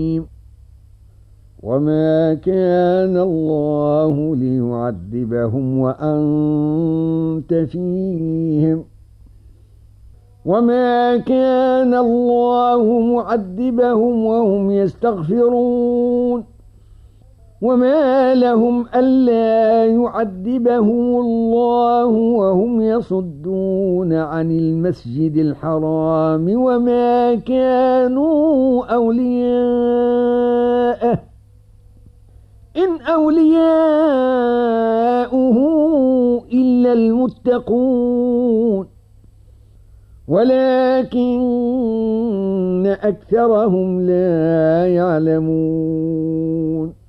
وما كان الله ليعذبهم وأنت فيهم وما كان الله معذبهم وهم يستغفرون وما لهم ألا يعذبهم الله وهم يصدون عن المسجد الحرام وما كانوا أولياءه إن أولياؤه إلا المتقون ولكن أكثرهم لا يعلمون